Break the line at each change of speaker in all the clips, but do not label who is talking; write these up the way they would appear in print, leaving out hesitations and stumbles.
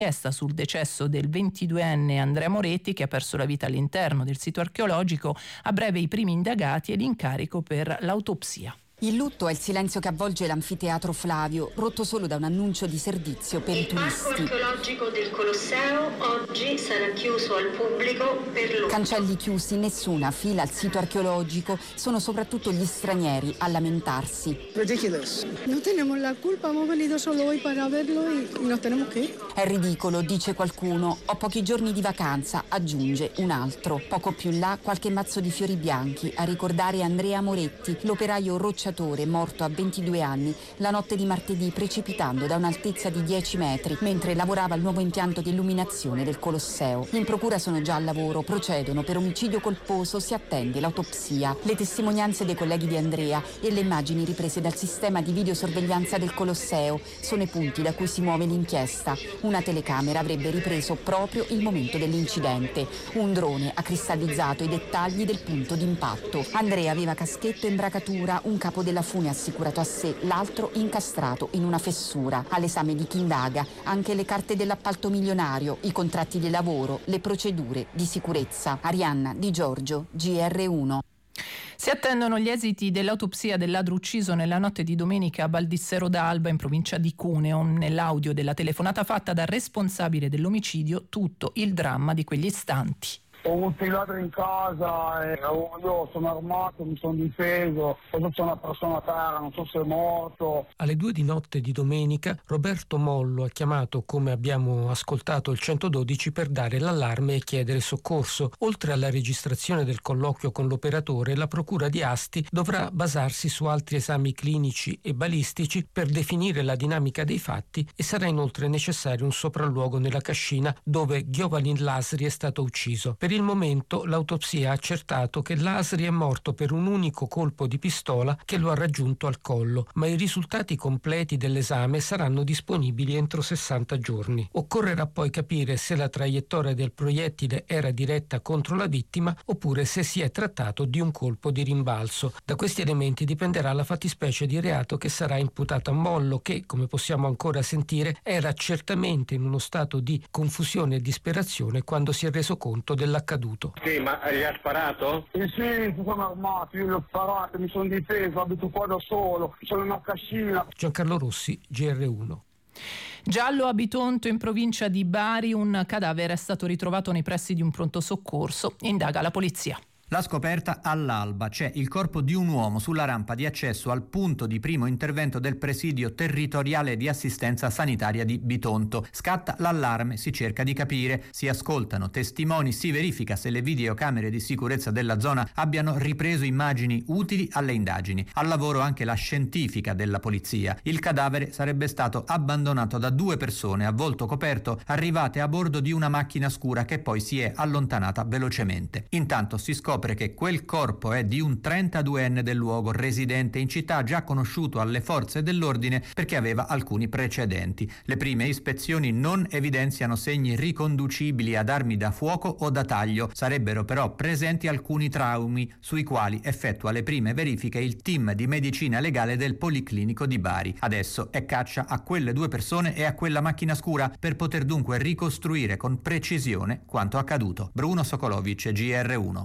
sul decesso del 22enne Andrea Moretti, che ha perso la vita all'interno del sito archeologico. A breve i primi indagati e l'incarico per l'autopsia.
Il lutto è il silenzio che avvolge l'anfiteatro Flavio, rotto solo da un annuncio di servizio per i turisti.
Il parco archeologico del Colosseo oggi sarà chiuso al pubblico per lutto.
Cancelli chiusi, nessuna fila al sito archeologico, sono soprattutto gli stranieri a lamentarsi.
Ridiculous. No tenemos la culpa, hemos venido solo hoy para verlo y nos tenemos que ir.
È ridicolo, dice qualcuno. Ho pochi giorni di vacanza, aggiunge un altro. Poco più in là qualche mazzo di fiori bianchi a ricordare Andrea Moretti, l'operaio rocciatore morto a 22 anni la notte di martedì precipitando da un'altezza di 10 metri mentre lavorava al nuovo impianto di illuminazione del Colosseo. In procura sono già al lavoro, procedono per omicidio colposo, si attende l'autopsia. Le testimonianze dei colleghi di Andrea e le immagini riprese dal sistema di videosorveglianza del Colosseo sono i punti da cui si muove l'inchiesta. Una telecamera avrebbe ripreso proprio il momento dell'incidente. Un drone ha cristallizzato i dettagli del punto d'impatto. Andrea aveva caschetto e imbracatura, un capo della fune assicurato a sé, l'altro incastrato in una fessura. All'esame di chi indaga anche le carte dell'appalto milionario, i contratti di lavoro, le procedure di sicurezza. Arianna Di Giorgio, GR1.
Si attendono gli esiti dell'autopsia del ladro ucciso nella notte di domenica a Baldissero d'Alba in provincia di Cuneo. Nell'audio della telefonata fatta dal responsabile dell'omicidio tutto il dramma di quegli istanti.
Ho avuto il ladro in casa e io sono armato, mi sono difeso, poi c'è una persona a terra, non so se è morto.
Alle 2 di notte di domenica Roberto Mollo ha chiamato, come abbiamo ascoltato, il 112 per dare l'allarme e chiedere soccorso. Oltre alla registrazione del colloquio con l'operatore, la procura di Asti dovrà basarsi su altri esami clinici e balistici per definire la dinamica dei fatti e sarà inoltre necessario un sopralluogo nella cascina dove Giovalin Lasri è stato ucciso. Per il momento l'autopsia ha accertato che Lasri è morto per un unico colpo di pistola che lo ha raggiunto al collo, ma i risultati completi dell'esame saranno disponibili entro 60 giorni. Occorrerà poi capire se la traiettoria del proiettile era diretta contro la vittima oppure se si è trattato di un colpo di rimbalzo. Da questi elementi dipenderà la fattispecie di reato che sarà imputata a Mollo, che, come possiamo ancora sentire, era certamente in uno stato di confusione e disperazione quando si è reso conto dell'accaduto.
Sì, ma gli ha sparato? Sì, sono armato, io gli ho sparato, mi sono difeso, abito qua da solo, sono in una cascina.
Giancarlo Rossi, GR1.
Giallo a Bitonto, in provincia di Bari, un cadavere è stato ritrovato nei pressi di un pronto soccorso. Indaga la polizia.
La scoperta all'alba. C'è il corpo di un uomo sulla rampa di accesso al punto di primo intervento del presidio territoriale di assistenza sanitaria di Bitonto. Scatta l'allarme, si cerca di capire, si ascoltano testimoni, si verifica se le videocamere di sicurezza della zona abbiano ripreso immagini utili alle indagini. Al lavoro anche la scientifica della polizia. Il cadavere sarebbe stato abbandonato da 2 persone a volto coperto arrivate a bordo di una macchina scura che poi si è allontanata velocemente. Intanto si scopre che quel corpo è di un 32enne del luogo, residente in città, già conosciuto alle forze dell'ordine perché aveva alcuni precedenti. Le prime ispezioni non evidenziano segni riconducibili ad armi da fuoco o da taglio, sarebbero però presenti alcuni traumi sui quali effettua le prime verifiche il team di medicina legale del Policlinico di Bari. Adesso è caccia a quelle 2 persone e a quella macchina scura per poter dunque ricostruire con precisione quanto accaduto. Bruno Sokolovic, GR1.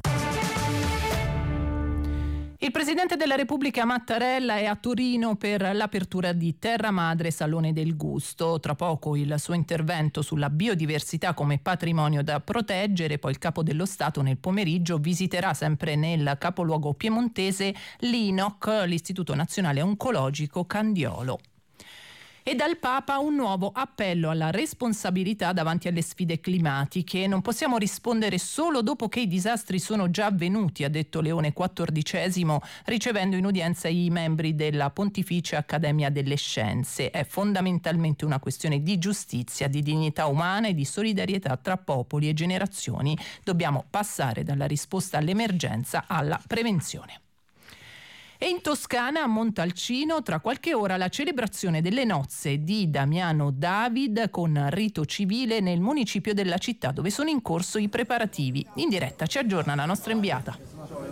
Il Presidente della Repubblica Mattarella è a Torino per l'apertura di Terra Madre Salone del Gusto. Tra poco il suo intervento sulla biodiversità come patrimonio da proteggere, poi il Capo dello Stato nel pomeriggio visiterà sempre nel capoluogo piemontese l'INOC, l'Istituto Nazionale Oncologico Candiolo. E dal Papa un nuovo appello alla responsabilità davanti alle sfide climatiche. Non possiamo rispondere solo dopo che i disastri sono già avvenuti, ha detto Leone XIV, ricevendo in udienza i membri della Pontificia Accademia delle Scienze. È fondamentalmente una questione di giustizia, di dignità umana e di solidarietà tra popoli e generazioni. Dobbiamo passare dalla risposta all'emergenza alla prevenzione. E in Toscana, a Montalcino, tra qualche ora la celebrazione delle nozze di Damiano David con rito civile nel municipio della città, dove sono in corso i preparativi. In diretta ci aggiorna la nostra inviata.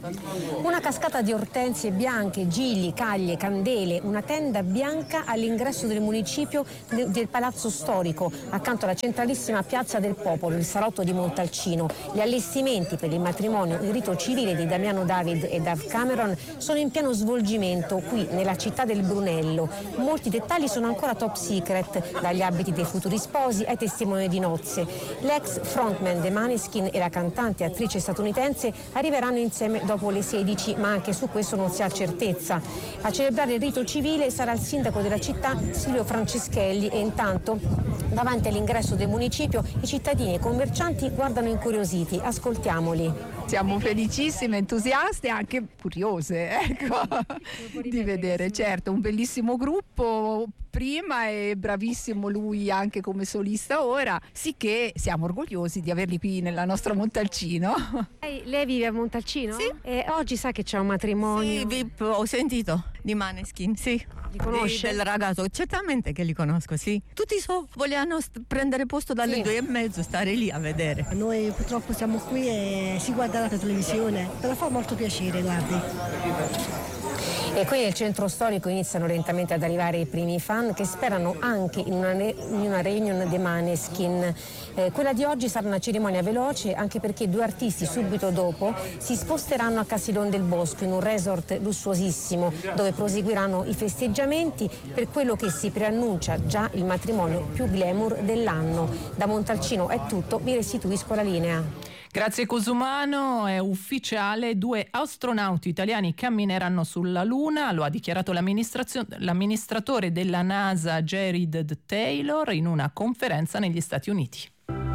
Una cascata di ortensie bianche, gigli, caglie, candele, una tenda bianca all'ingresso del municipio del Palazzo Storico, accanto alla centralissima Piazza del Popolo, il salotto di Montalcino. Gli allestimenti per il matrimonio in rito civile di Damiano David e Dave Cameron sono in pieno svolgimento qui nella città del Brunello. Molti dettagli sono ancora top secret, dagli abiti dei futuri sposi ai testimoni di nozze. L'ex frontman dei Maneskin e la cantante e attrice statunitense arriveranno insieme dopo le 16, ma anche su questo non si ha certezza. A celebrare il rito civile sarà il sindaco della città Silvio Franceschelli e intanto davanti all'ingresso del municipio i cittadini e i commercianti guardano incuriositi. Ascoltiamoli.
Siamo felicissime, entusiaste e anche curiose, ecco, di vedere. Certo, un bellissimo gruppo prima e bravissimo lui anche come solista ora, sicché siamo orgogliosi di averli qui nella nostra Montalcino.
Lei vive a Montalcino?
Sì.
E oggi sa che c'è un matrimonio?
Sì, VIP, ho sentito di Maneskin, sì.
Li conosce?
Del ragazzo, certamente che li conosco, sì. Tutti vogliono prendere posto dalle 2:30, stare lì a vedere.
Noi purtroppo siamo qui e si guarda la televisione, però fa molto piacere, guardi.
E qui nel centro storico iniziano lentamente ad arrivare i primi fan che sperano anche in una reunion dei Maneskin. Quella di oggi sarà una cerimonia veloce anche perché 2 artisti subito dopo si sposteranno a Castiglion del Bosco in un resort lussuosissimo dove proseguiranno i festeggiamenti per quello che si preannuncia già il matrimonio più glamour dell'anno. Da Montalcino è tutto, vi restituisco la linea.
Grazie Cosumano, è ufficiale, 2 astronauti italiani cammineranno sulla Luna, lo ha dichiarato l'amministratore della NASA Jared Taylor in una conferenza negli Stati Uniti.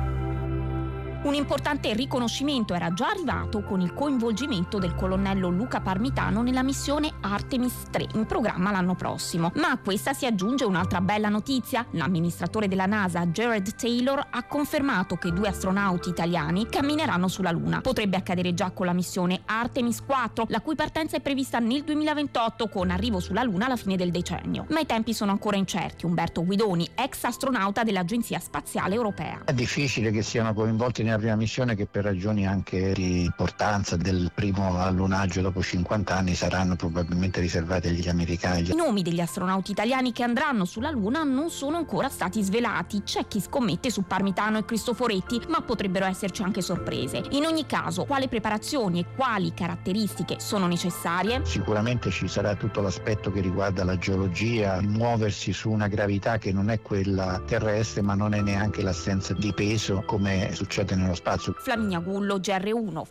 Un importante riconoscimento era già arrivato con il coinvolgimento del colonnello Luca Parmitano nella missione Artemis 3 in programma l'anno prossimo. Ma a questa si aggiunge un'altra bella notizia. L'amministratore della NASA Jared Taylor ha confermato che 2 astronauti italiani cammineranno sulla Luna. Potrebbe accadere già con la missione Artemis 4, la cui partenza è prevista nel 2028 con arrivo sulla Luna alla fine del decennio. Ma i tempi sono ancora incerti. Umberto Guidoni, ex astronauta dell'Agenzia Spaziale Europea.
È difficile che siano coinvolti nella prima missione, che per ragioni anche di importanza del primo allunaggio dopo 50 anni saranno probabilmente riservati agli americani.
I nomi degli astronauti italiani che andranno sulla Luna non sono ancora stati svelati. C'è chi scommette su Parmitano e Cristoforetti, ma potrebbero esserci anche sorprese. In ogni caso, quali preparazioni e quali caratteristiche sono necessarie?
Sicuramente ci sarà tutto l'aspetto che riguarda la geologia, il muoversi su una gravità che non è quella terrestre, ma non è neanche l'assenza di peso come succede nello spazio.
Flaminia Gullo, GR1.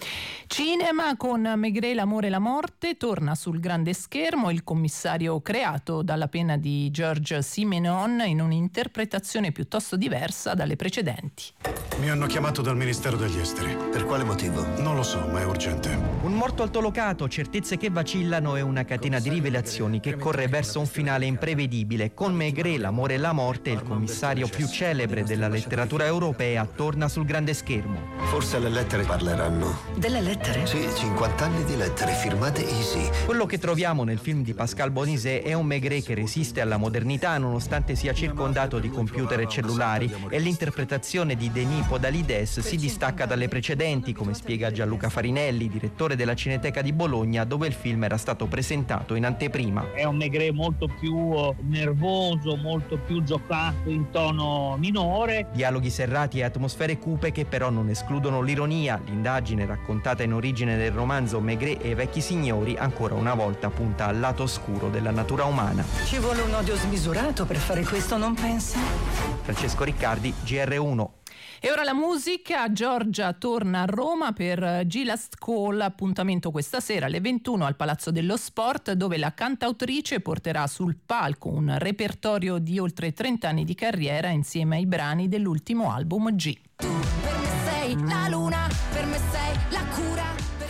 Cinema con Maigret, l'amore e la morte, torna sul grande schermo il commissario creato dalla penna di Georges Simenon in un'interpretazione piuttosto diversa dalle precedenti.
Mi hanno chiamato dal Ministero degli Esteri.
Per quale motivo?
Non lo so, ma è urgente.
Un morto altolocato, certezze che vacillano e una catena di rivelazioni che corre verso un finale imprevedibile. Con Maigret, l'amore e la morte, il commissario più celebre della letteratura europea torna sul grande schermo.
Forse le lettere parleranno.
Delle lettere?
Sì, 50 anni di lettere firmate Easy.
Quello che troviamo nel film di Pascal Bonisé è un Maigret che resiste alla modernità nonostante sia circondato di computer e cellulari, e l'interpretazione di Denis Podalides si distacca dalle precedenti, come spiega Gianluca Farinelli, direttore della Cineteca di Bologna, dove il film era stato presentato in anteprima.
È un Maigret molto più nervoso, molto più giocato in tono minore.
Dialoghi serrati e atmosfere cupe che però non escludono l'ironia. L'indagine raccontata in origine del romanzo Maigret e i vecchi signori ancora una volta punta al lato oscuro della natura umana.
Ci vuole un odio smisurato per fare questo, non pensa?
Francesco Riccardi, GR1.
E ora la musica. Giorgia torna a Roma per G-Last Call, appuntamento questa sera alle 21 al Palazzo dello Sport, dove la cantautrice porterà sul palco un repertorio di oltre 30 anni di carriera insieme ai brani dell'ultimo album G.
Tu per me sei la luna, per me sei la cura.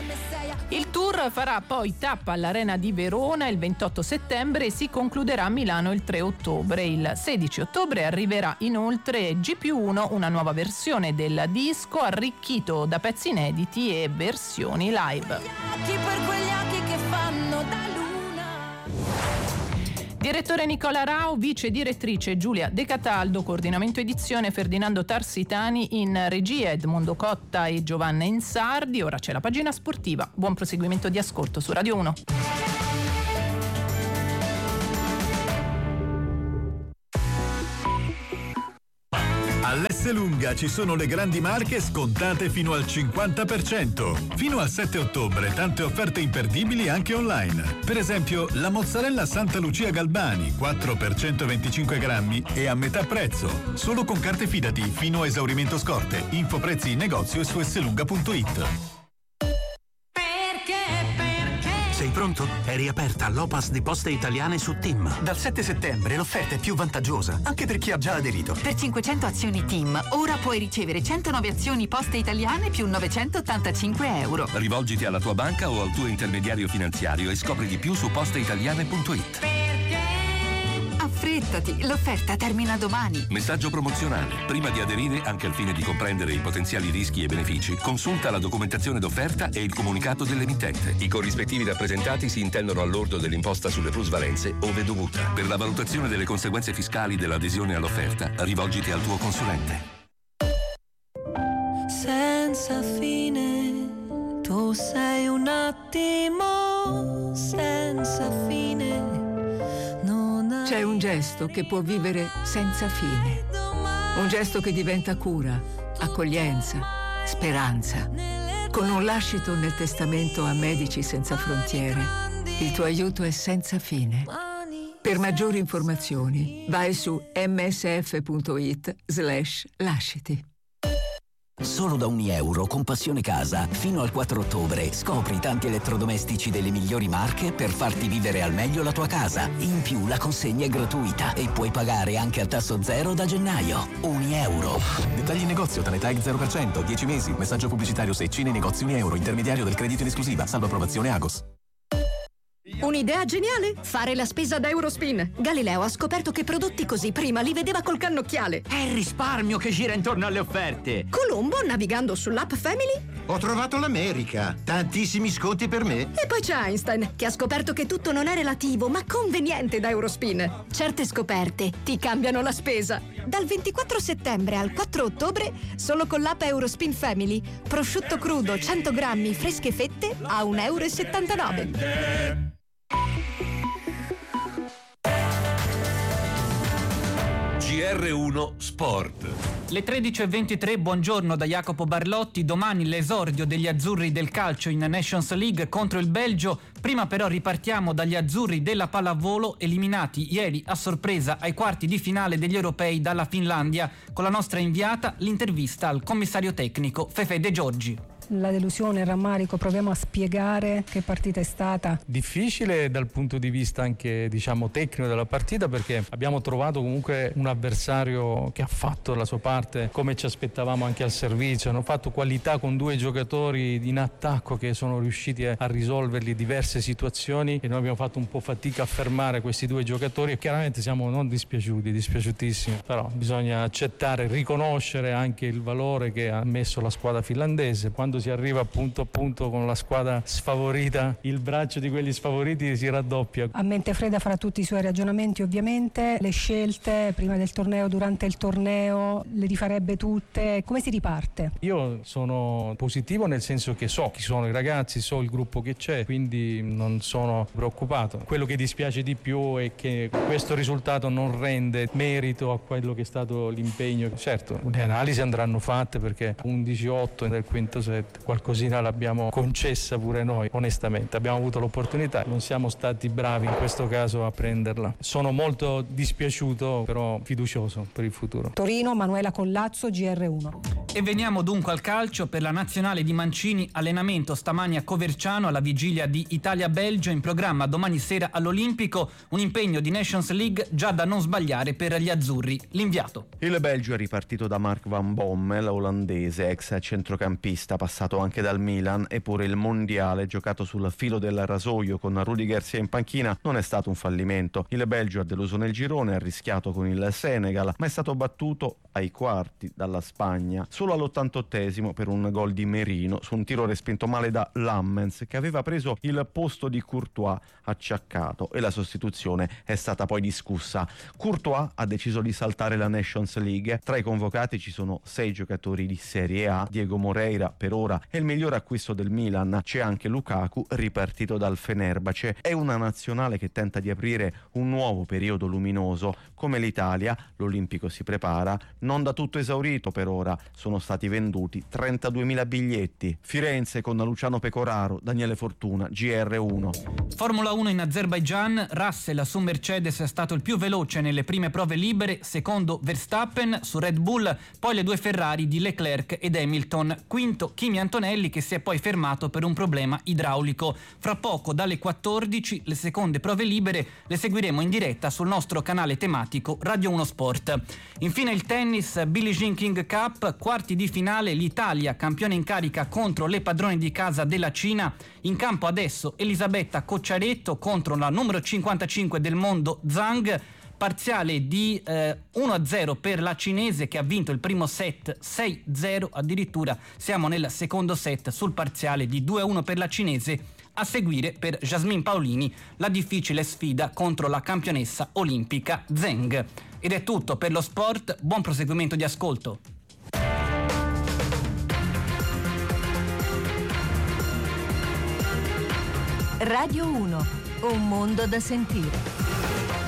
Il tour farà poi tappa all'Arena di Verona il 28 settembre e si concluderà a Milano il 3 ottobre. Il 16 ottobre arriverà inoltre G+1, una nuova versione del disco arricchito da pezzi inediti e versioni live.
Per quegli occhi che fanno da luna.
Direttore Nicola Rao, vice direttrice Giulia De Cataldo, coordinamento edizione Ferdinando Tarsitani, in regia Edmondo Cotta e Giovanna Insardi. Ora c'è la pagina sportiva. Buon proseguimento di ascolto su Radio 1.
All'Esselunga ci sono le grandi marche scontate fino al 50%. Fino al 7 ottobre tante offerte imperdibili anche online. Per esempio la mozzarella Santa Lucia Galbani 4 per 125 grammi e a metà prezzo. Solo con carte Fidati fino a esaurimento scorte. Info prezzi in negozio e su esselunga.it.
Sei pronto? È riaperta l'Opas di Poste Italiane su TIM.
Dal 7 settembre l'offerta è più vantaggiosa, anche per chi ha già aderito.
Per 500 azioni TIM, ora puoi ricevere 109 azioni Poste Italiane più 985 euro.
Rivolgiti alla tua banca o al tuo intermediario finanziario e scopri di più su posteitaliane.it.
Affrettati, l'offerta termina domani.
Messaggio promozionale. Prima di aderire, anche al fine di comprendere i potenziali rischi e benefici, consulta la documentazione d'offerta e il comunicato dell'emittente. I corrispettivi rappresentati si intendono al lordo dell'imposta sulle plusvalenze, ove dovuta. Per la valutazione delle conseguenze fiscali dell'adesione all'offerta, rivolgiti al tuo consulente.
Senza fine, tu sei un attimo senza fine.
C'è un gesto che può vivere senza fine. Un gesto che diventa cura, accoglienza, speranza. Con un lascito nel testamento a Medici Senza Frontiere, il tuo aiuto è senza fine. Per maggiori informazioni, vai su msf.it/lasciti.
Solo da €1 con Passione Casa, fino al 4 ottobre, scopri tanti elettrodomestici delle migliori marche per farti vivere al meglio la tua casa. In più la consegna è gratuita e puoi pagare anche a tasso zero da gennaio. €1.
Dettagli in negozio, Tanetag 0%, 10 mesi, messaggio pubblicitario Secci nei negozi €1, intermediario del credito in esclusiva, salvo approvazione Agos.
Un'idea geniale? Fare la spesa da Eurospin. Galileo ha scoperto che prodotti così prima li vedeva col cannocchiale.
È il risparmio che gira intorno alle offerte.
Colombo, navigando sull'app Family,
ho trovato l'America. Tantissimi sconti per me.
E poi c'è Einstein, che ha scoperto che tutto non è relativo, ma conveniente da Eurospin. Certe scoperte ti cambiano la spesa. Dal 24 settembre al 4 ottobre, solo con l'app Eurospin Family. Prosciutto crudo 100 grammi, fresche fette a €1,79.
GR1 Sport.
Le 13:23, buongiorno da Jacopo Barlotti. Domani l'esordio degli azzurri del calcio in Nations League contro il Belgio. Prima però ripartiamo dagli azzurri della pallavolo, eliminati ieri a sorpresa ai quarti di finale degli europei dalla Finlandia. Con la nostra inviata l'intervista al commissario tecnico Fefe De Giorgi.
La delusione, il rammarico, proviamo a spiegare che partita è stata.
Difficile dal punto di vista anche tecnico della partita, perché abbiamo trovato comunque un avversario che ha fatto la sua parte come ci aspettavamo anche al servizio. Hanno fatto qualità con 2 giocatori in attacco che sono riusciti a risolvergli diverse situazioni e noi abbiamo fatto un po' fatica a fermare questi 2 giocatori e chiaramente siamo non dispiaciutissimi, però bisogna accettare, riconoscere anche il valore che ha messo la squadra finlandese. Quando si arriva appunto con la squadra sfavorita, il braccio di quelli sfavoriti si raddoppia.
A mente fredda farà tutti i suoi ragionamenti, ovviamente, le scelte prima del torneo, durante il torneo, le rifarebbe tutte. Come si riparte?
Io sono positivo nel senso che so chi sono i ragazzi, so il gruppo che c'è, quindi non sono preoccupato. Quello che dispiace di più è che questo risultato non rende merito a quello che è stato l'impegno. Certo, le analisi andranno fatte perché 11-8 nel quinto set qualcosina l'abbiamo concessa pure noi, onestamente. Abbiamo avuto l'opportunità, non siamo stati bravi in questo caso a prenderla. Sono molto dispiaciuto, però fiducioso per il futuro.
Torino, Manuela Collazzo, GR1.
E veniamo dunque al calcio. Per la nazionale di Mancini, allenamento stamani a Coverciano alla vigilia di Italia-Belgio, in programma domani sera all'Olimpico, un impegno di Nations League già da non sbagliare per gli azzurri. L'inviato.
Il Belgio è ripartito da Mark van Bommel, olandese, ex centrocampista, passato anche dal Milan, eppure il mondiale giocato sul filo del rasoio con Rudy Garcia in panchina non è stato un fallimento. Il Belgio ha deluso nel girone, ha rischiato con il Senegal, ma è stato battuto ai quarti dalla Spagna. solo all'88esimo per un gol di Merino su un tiro respinto male da Lammens, che aveva preso il posto di Courtois acciaccato, e la sostituzione è stata poi discussa. Courtois ha deciso di saltare la Nations League. Tra i convocati ci sono 6 giocatori di Serie A. Diego Moreira per ora è il miglior acquisto del Milan. C'è anche Lukaku, ripartito dal Fenerbahce. È una nazionale che tenta di aprire un nuovo periodo luminoso. Come l'Italia, l'Olimpico si prepara, non da tutto esaurito per ora. Sono stati venduti 32.000 biglietti. Firenze con Luciano Pecoraro, Daniele Fortuna, GR1.
Formula 1 in Azerbaigian, Russell su Mercedes è stato il più veloce nelle prime prove libere, secondo Verstappen su Red Bull, poi le 2 Ferrari di Leclerc ed Hamilton, quinto Kimi Antonelli che si è poi fermato per un problema idraulico. Fra poco dalle 14 le seconde prove libere le seguiremo in diretta sul nostro canale tematico Radio 1 Sport. Infine il tennis, Billie Jean King Cup, quarti di finale, l'Italia campione in carica contro le padrone di casa della Cina. In campo adesso Elisabetta Cocciaretto contro la numero 55 del mondo Zhang. Parziale di 1-0 per la cinese che ha vinto il primo set 6-0, addirittura siamo nel secondo set sul parziale di 2-1 per la cinese. A seguire per Jasmine Paolini la difficile sfida contro la campionessa olimpica Zheng. Ed è tutto per lo sport, buon proseguimento di ascolto.
Radio 1, un mondo da sentire.